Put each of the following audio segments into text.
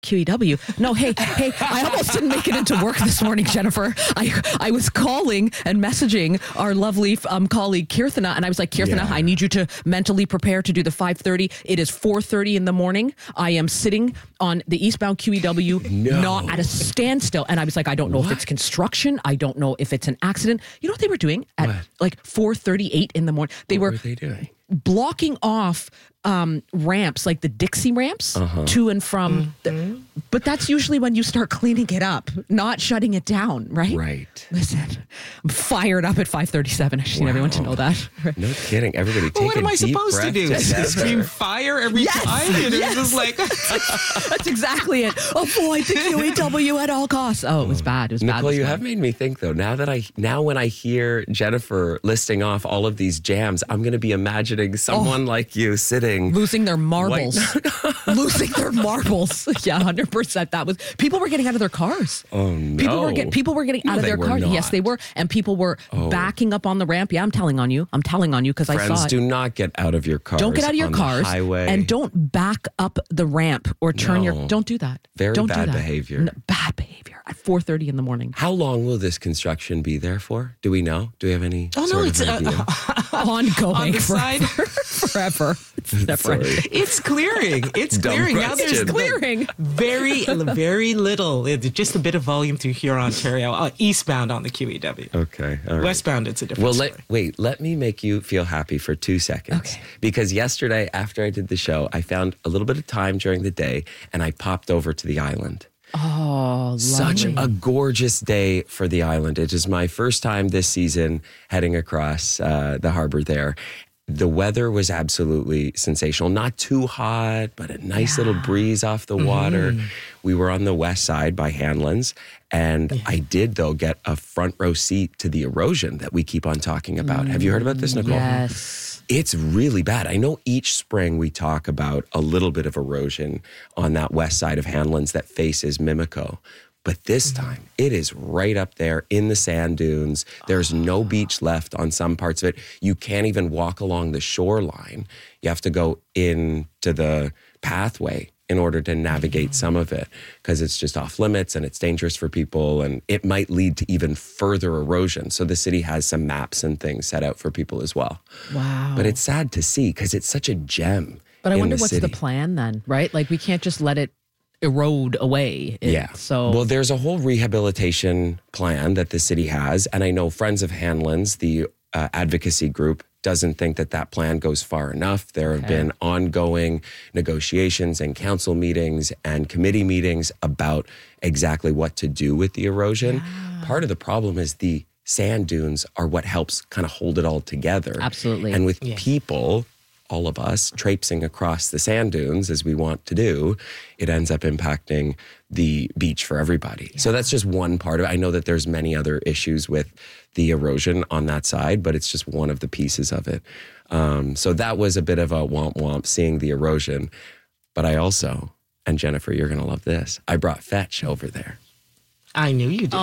QEW. No, hey, I almost didn't make it into work this morning, Jennifer. I was calling and messaging our lovely colleague, Kirthana, and I was like, Kirthana, I need you to mentally prepare to do the 5:30. It is 4:30 in the morning. I am sitting on the eastbound QEW, not at a standstill. And I was like, I don't know if it's construction. I don't know if it's an accident. You know what they were doing at like 4:38 in the morning? What were they doing? Blocking off ramps, like the Dixie ramps, to and from. But that's usually when you start cleaning it up, not shutting it down, right? Right. Listen, I'm fired up at 5:37. I just need everyone to know that. No kidding. Everybody take what am I supposed to do? Scream fire every time? It was just like... That's exactly it. Avoid the QEW at all costs. Oh, it was bad. It was bad. Nicole, you have made me think, though. Now when I hear Jennifer listing off all of these jams, I'm going to be imagining someone like you sitting... Losing their marbles. Losing their marbles. Yeah, 100%. That was... People were getting out of their cars. Oh, no. People were getting out of their cars. Yes, they were. And people were backing up on the ramp. Yeah, I'm telling on you because I saw it. Friends, do not get out of your cars. Don't get out of your on cars. The highway. And don't back up the ramp or turn your... Don't do that. Very bad behavior. No, bad behavior at 4:30 in the morning. How long will this construction be there for? Do we know? Do we have any it's idea? Ongoing. On the side? Forever. It's never ending. It's clearing. It's clearing. Now there's clearing. Very little. Just a bit of volume through here, Ontario. Eastbound on the QEW. Okay. All right. Westbound, it's a different story. Let me make you feel happy for 2 seconds. Okay. Because yesterday, after I did the show, I found a little bit of time during the day, and I popped over to the island. Oh, lovely. Such a gorgeous day for the island. It is my first time this season heading across the harbor there. The weather was absolutely sensational. Not too hot, but a nice little breeze off the water. We were on the west side by Hanlan's. And I did, though, get a front row seat to the erosion that we keep on talking about. Have you heard about this, Nicole? Yes. It's really bad. I know each spring we talk about a little bit of erosion on that west side of Hanlan's that faces Mimico. But this time, it is right up there in the sand dunes. There's no beach left on some parts of it. You can't even walk along the shoreline. You have to go into the pathway in order to navigate some of it because it's just off limits and it's dangerous for people and it might lead to even further erosion. So the city has some maps and things set out for people as well. Wow. But it's sad to see because it's such a gem. But I wonder the what's city. the plan then, right? Like we can't just let it erode away. Well, there's a whole rehabilitation plan that the city has. And I know Friends of Hanlan's, the advocacy group, doesn't think that plan goes far enough. There have been ongoing negotiations and council meetings and committee meetings about exactly what to do with the erosion. Yeah. Part of the problem is the sand dunes are what helps kind of hold it all together. Absolutely. And with people, all of us, traipsing across the sand dunes as we want to do, it ends up impacting the beach for everybody. Yeah. So that's just one part of it. I know that there's many other issues with the erosion on that side, but it's just one of the pieces of it. So that was a bit of a womp seeing the erosion. But I also, and Jennifer, you're going to love this, I brought Fetch over there. I knew you did.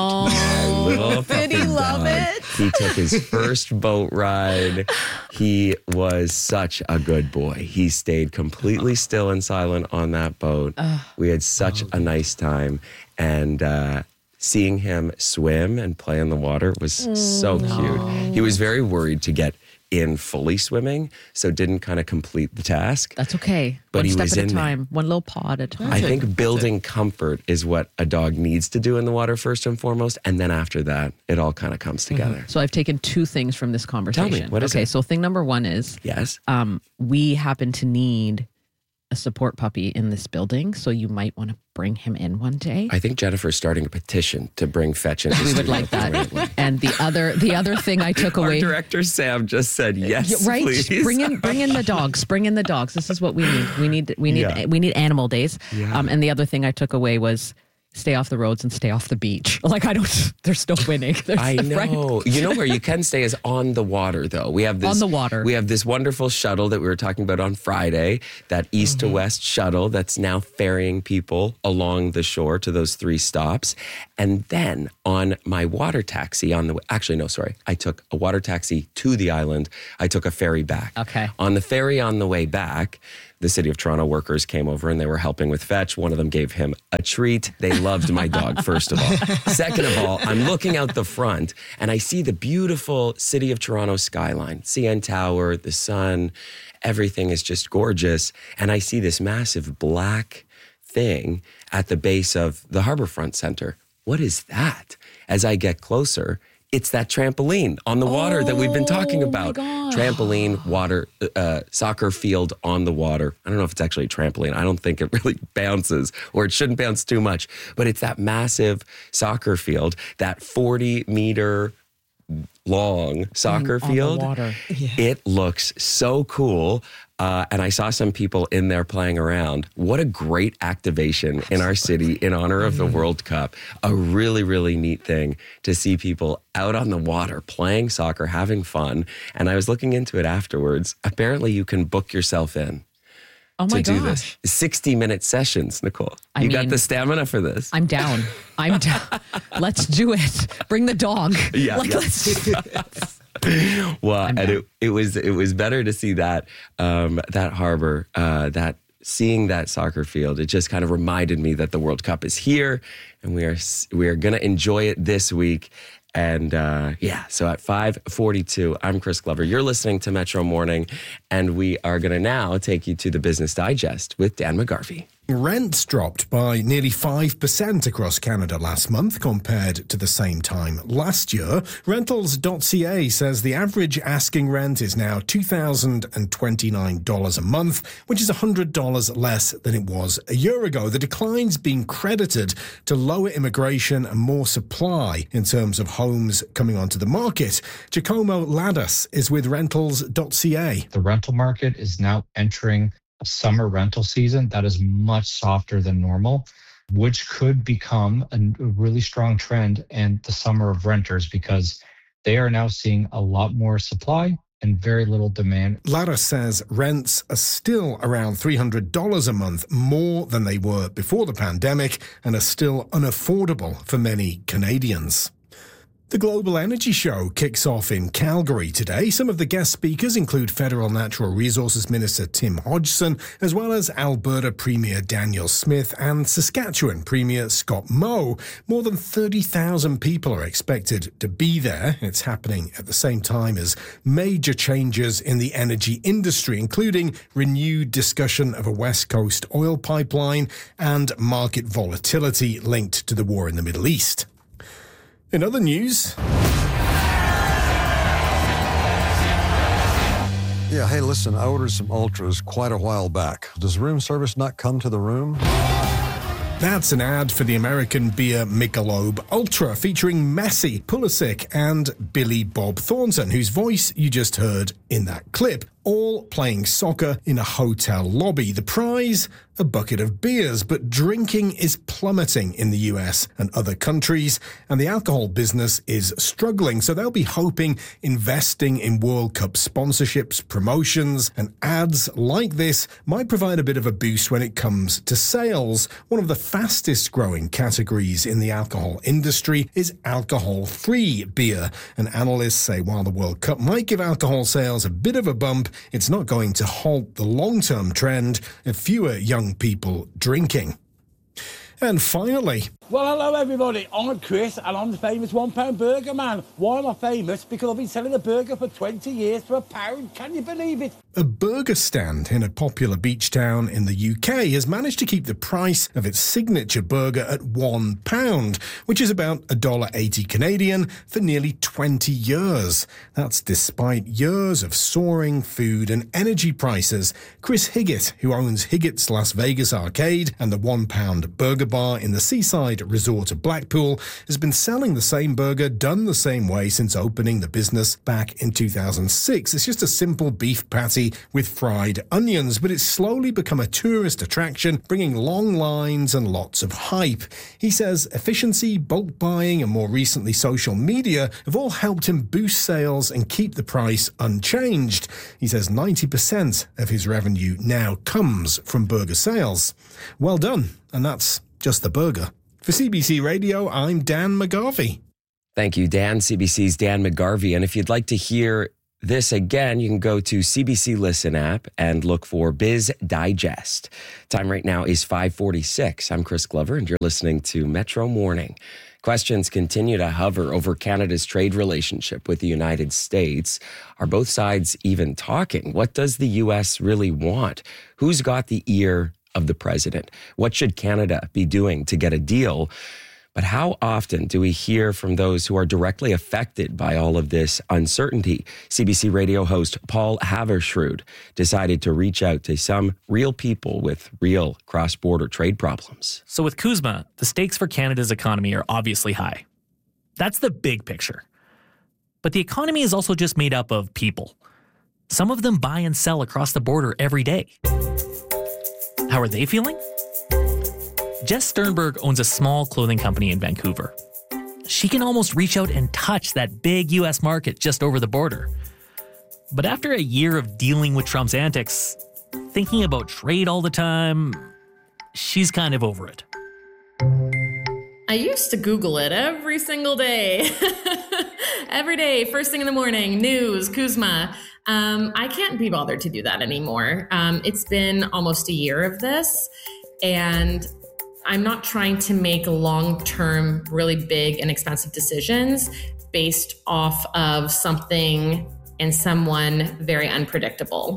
Oh, did he love it? He took his first boat ride. He was such a good boy. He stayed completely still and silent on that boat. We had such a nice time. And seeing him swim and play in the water was so cute. He was very worried to get in fully swimming, so didn't kind of complete the task. That's okay. But one he step was at in a time, one little paw at a time. I think building comfort is what a dog needs to do in the water first and foremost, and then after that, it all kind of comes together. So I've taken two things from this conversation. Tell me, what is it? Okay, so thing number one is, yes, we happen to need a support puppy in this building, so you might want to bring him in one day. I think Jennifer's starting a petition to bring Fetch in. We would like that. And the other thing I took away. Our director Sam just said yes, right? please. Bring in the dogs. Bring in the dogs. This is what we need. We need animal days. Yeah. And the other thing I took away was stay off the roads and stay off the beach. Like there's no winning. I know. Right? You know where you can stay is on the water, though. We have this on the water. We have this wonderful shuttle that we were talking about on Friday, that east to west shuttle that's now ferrying people along the shore to those 3 stops. And then on my water taxi on the way, actually, no, sorry. I took a water taxi to the island. I took a ferry back. Okay. On the ferry on the way back, the City of Toronto workers came over and they were helping with fetch. One of them gave him a treat. They loved my dog, first of all. Second of all, I'm looking out the front and I see the beautiful City of Toronto skyline, CN Tower, the sun, everything is just gorgeous. And I see this massive black thing at the base of the Harbourfront Centre. What is that? As I get closer, it's that trampoline on the water that we've been talking about. Trampoline, water, soccer field on the water. I don't know if it's actually a trampoline. I don't think it really bounces, or it shouldn't bounce too much. But it's that massive soccer field, that 40-meter long soccer field. On the water. Yeah. It looks so cool. And I saw some people in there playing around. What a great activation in our city in honor of the World Cup. A really, really neat thing to see people out on the water playing soccer, having fun. And I was looking into it afterwards. Apparently, you can book yourself in to do this. 60-minute sessions, Nicole. You got the stamina for this. I'm down. Let's do it. Bring the dog. Yeah. Let's do it. Well, and it was better to see that harbor, seeing that soccer field. It just kind of reminded me that the World Cup is here, and we are going to enjoy it this week. And so at 5:42, I'm Chris Glover. You're listening to Metro Morning, and we are going to now take you to the Business Digest with Dan McGarvey. Rents dropped by nearly 5% across Canada last month compared to the same time last year. Rentals.ca says the average asking rent is now $2,029 a month, which is $100 less than it was a year ago. The decline's been credited to lower immigration and more supply in terms of homes coming onto the market. Giacomo Ladas is with Rentals.ca. The rental market is now entering a summer rental season that is much softer than normal, which could become a really strong trend in the summer of renters because they are now seeing a lot more supply and very little demand. Lara says rents are still around $300 a month, more than they were before the pandemic, and are still unaffordable for many Canadians. The Global Energy Show kicks off in Calgary today. Some of the guest speakers include Federal Natural Resources Minister Tim Hodgson, as well as Alberta Premier Danielle Smith and Saskatchewan Premier Scott Moe. More than 30,000 people are expected to be there. It's happening at the same time as major changes in the energy industry, including renewed discussion of a West Coast oil pipeline and market volatility linked to the war in the Middle East. In other news... Yeah, hey, listen, I ordered some Ultras quite a while back. Does room service not come to the room? That's an ad for the American beer Michelob Ultra, featuring Messi, Pulisic and Billy Bob Thornton, whose voice you just heard in that clip, all playing soccer in a hotel lobby. The prize, a bucket of beers, but drinking is plummeting in the US and other countries, and the alcohol business is struggling. So they'll be hoping investing in World Cup sponsorships, promotions, and ads like this might provide a bit of a boost when it comes to sales. One of the fastest growing categories in the alcohol industry is alcohol-free beer, and analysts say while the World Cup might give alcohol sales a bit of a bump, it's not going to halt the long-term trend of fewer young people drinking. And finally... Well, hello everybody, I'm Chris and I'm the famous £1 burger man. Why am I famous? Because I've been selling a burger for 20 years for £1. Can you believe it? A burger stand in a popular beach town in the UK has managed to keep the price of its signature burger at £1, which is about $1.80 Canadian for nearly 20 years. That's despite years of soaring food and energy prices. Chris Higgett, who owns Higgett's Las Vegas Arcade and the £1 burger bar in the seaside resort of Blackpool, has been selling the same burger done the same way since opening the business back in 2006. It's just a simple beef patty with fried onions, but it's slowly become a tourist attraction, bringing long lines and lots of hype. He says efficiency, bulk buying, and more recently social media have all helped him boost sales and keep the price unchanged. He says 90% of his revenue now comes from burger sales. Well done, and that's just the burger. For CBC Radio, I'm Dan McGarvey. Thank you, Dan. CBC's Dan McGarvey. And if you'd like to hear this again, you can go to CBC Listen app and look for Biz Digest. Time right now is 5:46. I'm Chris Glover, and you're listening to Metro Morning. Questions continue to hover over Canada's trade relationship with the United States. Are both sides even talking? What does the U.S. really want? Who's got the ear of the president? What should Canada be doing to get a deal? But how often do we hear from those who are directly affected by all of this uncertainty? CBC radio host Paul Haverschrood decided to reach out to some real people with real cross-border trade problems. So with CUSMA, the stakes for Canada's economy are obviously high. That's the big picture. But the economy is also just made up of people. Some of them buy and sell across the border every day. How are they feeling? Jess Sternberg owns a small clothing company in Vancouver. She can almost reach out and touch that big U.S. market just over the border. But after a year of dealing with Trump's antics, thinking about trade all the time, she's kind of over it. I used to Google it every single day. Every day, first thing in the morning, news, CUSMA. I can't be bothered to do that anymore. It's been almost a year of this, and I'm not trying to make long-term, really big and expensive decisions based off of something and someone very unpredictable.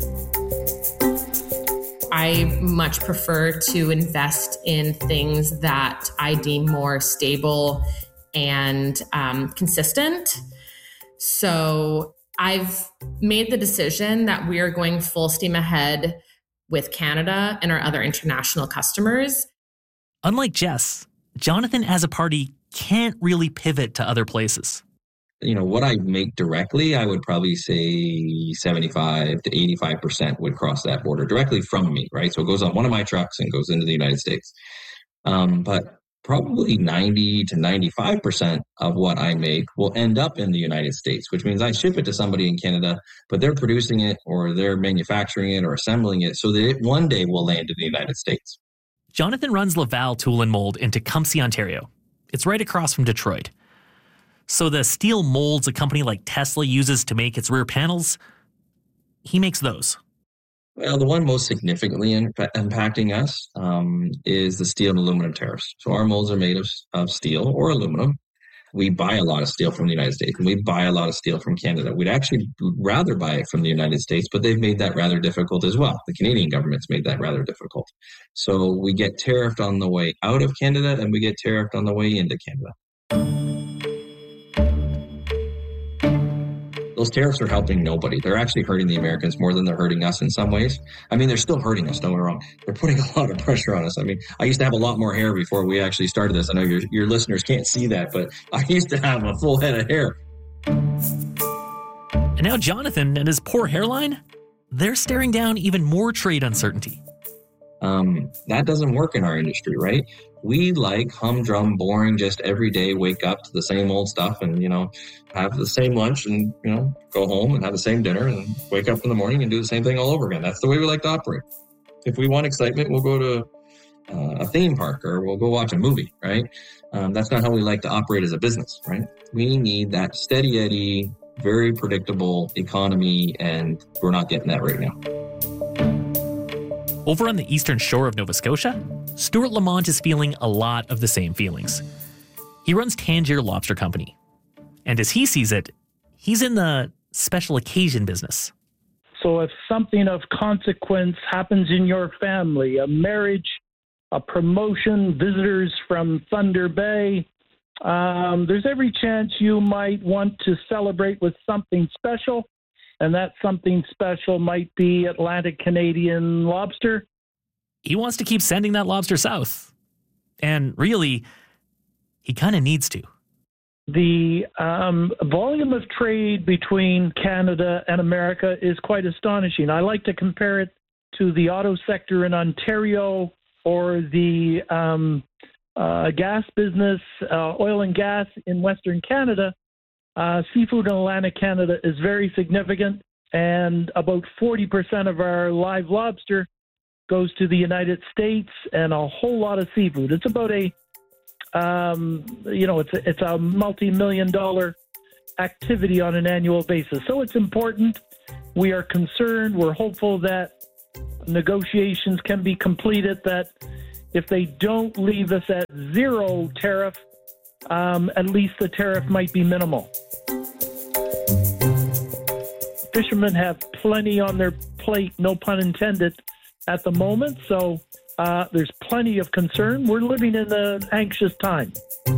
I much prefer to invest in things that I deem more stable and consistent. So I've made the decision that we are going full steam ahead with Canada and our other international customers. Unlike Jess, Jonathan as a party can't really pivot to other places. You know, what I make directly, I would probably say 75 to 85% would cross that border directly from me, right? So it goes on one of my trucks and goes into the United States. But probably 90 to 95% of what I make will end up in the United States, which means I ship it to somebody in Canada, but they're producing it or they're manufacturing it or assembling it so that it one day will land in the United States. Jonathan runs Laval Tool and Mold in Tecumseh, Ontario. It's right across from Detroit. So the steel molds a company like Tesla uses to make its rear panels, he makes those. Well, the one most significantly impacting us is the steel and aluminum tariffs. So our molds are made of steel or aluminum. We buy a lot of steel from the United States, and we buy a lot of steel from Canada. We'd actually rather buy it from the United States, but they've made that rather difficult as well. The Canadian government's made that rather difficult. So we get tariffed on the way out of Canada, and we get tariffed on the way into Canada. Those tariffs are helping nobody. They're actually hurting the Americans more than they're hurting us in some ways. I mean, they're still hurting us, don't get me wrong. They're putting a lot of pressure on us. I mean, I used to have a lot more hair before we actually started this. I know your listeners can't see that, but I used to have a full head of hair. And now Jonathan and his poor hairline, they're staring down even more trade uncertainty. That doesn't work in our industry, right? We like humdrum, boring, just every day wake up to the same old stuff and, have the same lunch and, go home and have the same dinner and wake up in the morning and do the same thing all over again. That's the way we like to operate. If we want excitement, we'll go to a theme park or we'll go watch a movie, right? That's not how we like to operate as a business, right? We need that steady eddy, very predictable economy, and we're not getting that right now. Over on the eastern shore of Nova Scotia, Stuart Lamont is feeling a lot of the same feelings. He runs Tangier Lobster Company. And as he sees it, he's in the special occasion business. So if something of consequence happens in your family, a marriage, a promotion, visitors from Thunder Bay, there's every chance you might want to celebrate with something special. And that something special might be Atlantic Canadian lobster. He wants to keep sending that lobster south. And really, he kind of needs to. The volume of trade between Canada and America is quite astonishing. I like to compare it to the auto sector in Ontario or the gas business, oil and gas in Western Canada. Seafood in Atlantic Canada is very significant, and about 40% of our live lobster goes to the United States, and a whole lot of seafood. It's about a, it's a multi-million-dollar activity on an annual basis. So it's important. We are concerned. We're hopeful that negotiations can be completed, that if they don't leave us at zero tariff, at least the tariff might be minimal. Fishermen have plenty on their plate, no pun intended, at the moment. So there's plenty of concern. We're living in an anxious time.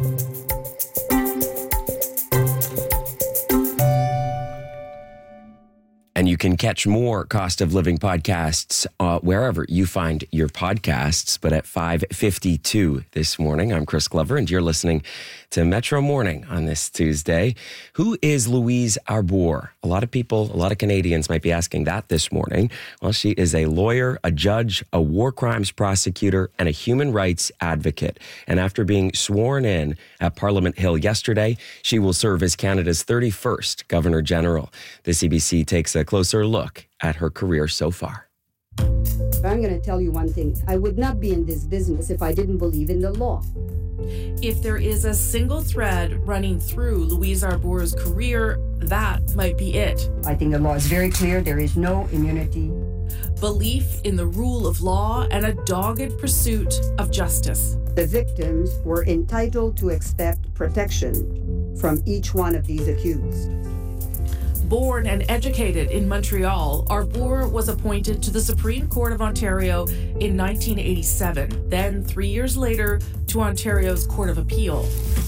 And you can catch more Cost of Living podcasts wherever you find your podcasts. But at 5:52 this morning, I'm Chris Glover, and you're listening to Metro Morning on this Tuesday. Who is Louise Arbour? A lot of people, a lot of Canadians might be asking that this morning. Well, she is a lawyer, a judge, a war crimes prosecutor, and a human rights advocate. And after being sworn in at Parliament Hill yesterday, she will serve as Canada's 31st Governor General. The CBC takes a closer look at her career so far. I'm going to tell you one thing. I would not be in this business if I didn't believe in the law. If there is a single thread running through Louise Arbour's career, that might be it. I think the law is very clear. There is no immunity. Belief in the rule of law and a dogged pursuit of justice. The victims were entitled to expect protection from each one of these accused. Born and educated in Montreal, Arbour was appointed to the Supreme Court of Ontario in 1987, then 3 years later to Ontario's Court of Appeal.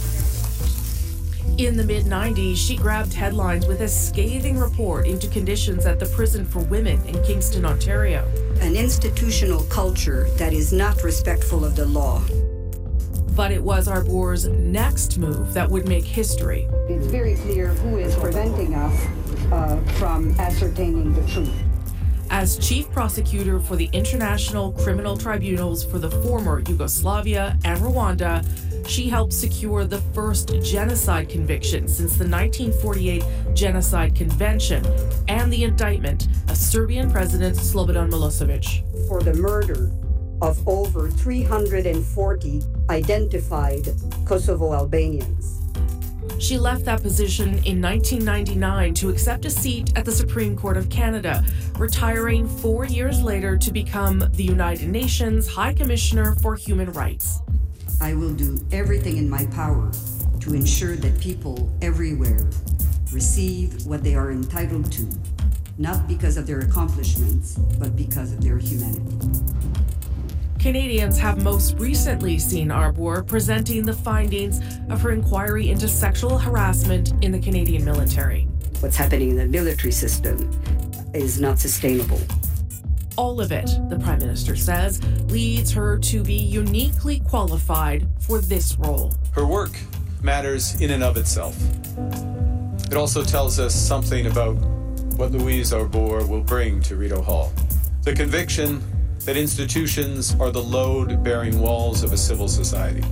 In the mid-90s, she grabbed headlines with a scathing report into conditions at the prison for women in Kingston, Ontario. An institutional culture that is not respectful of the law. But it was Arbour's next move that would make history. It's very clear who is preventing us from ascertaining the truth. As chief prosecutor for the International Criminal Tribunals for the former Yugoslavia and Rwanda, she helped secure the first genocide conviction since the 1948 Genocide Convention and the indictment of Serbian President Slobodan Milosevic. For the murder of over 340 identified Kosovo Albanians. She left that position in 1999 to accept a seat at the Supreme Court of Canada, retiring 4 years later to become the United Nations High Commissioner for Human Rights. I will do everything in my power to ensure that people everywhere receive what they are entitled to, not because of their accomplishments, but because of their humanity. Canadians have most recently seen Arbour presenting the findings of her inquiry into sexual harassment in the Canadian military. What's happening in the military system is not sustainable. All of it, the Prime Minister says, leads her to be uniquely qualified for this role. Her work matters in and of itself. It also tells us something about what Louise Arbour will bring to Rideau Hall. The conviction that institutions are the load-bearing walls of a civil society.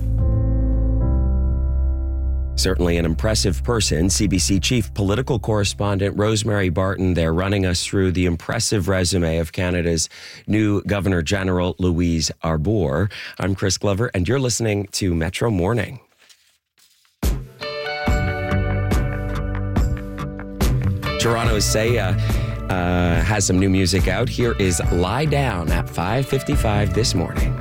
Certainly an impressive person. CBC Chief Political Correspondent Rosemary Barton there running us through the impressive resume of Canada's new Governor General, Louise Arbour. I'm Chris Glover, and you're listening to Metro Morning. Toronto's Saya has some new music out. Here is Lie Down at 5:55 this morning.